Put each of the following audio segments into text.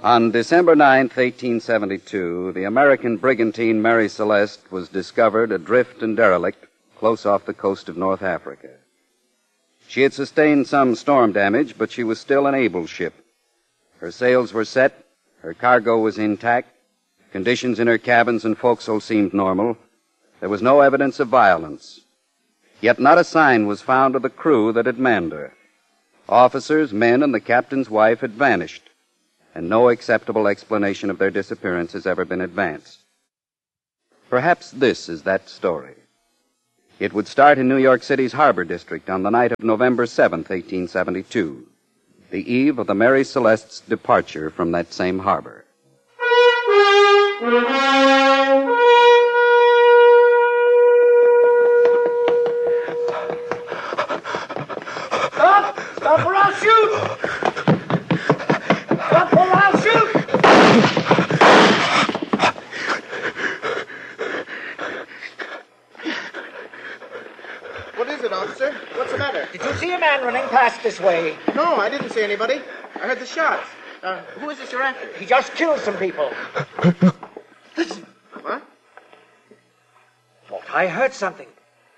On December 9th, 1872, the American brigantine Mary Celeste was discovered adrift and derelict close off the coast of North Africa. She had sustained some storm damage, but she was still an able ship. Her sails were set, her cargo was intact, conditions in her cabins and forecastle seemed normal. There was no evidence of violence. Yet not a sign was found of the crew that had manned her. Officers, men, and the captain's wife had vanished, and no acceptable explanation of their disappearance has ever been advanced. Perhaps this is that story. It would start in New York City's Harbor District on the night of November 7th, 1872, the eve of the Mary Celeste's departure from that same harbor. Stop or I'll shoot! Stop or I'll shoot! What is it, officer? What's the matter? Did you see a man running past this way? No, I didn't see anybody. I heard the shots. Who is this you're after? He just killed some people. Listen. What? Thought I heard something.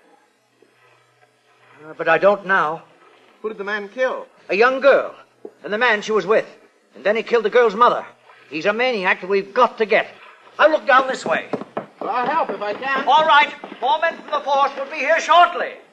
But I don't now. Who did the man kill? A young girl, and the man she was with. And then he killed the girl's mother. He's a maniac that we've got to get. I'll look down this way. Well, I'll help if I can. All right. More men from the force will be here shortly.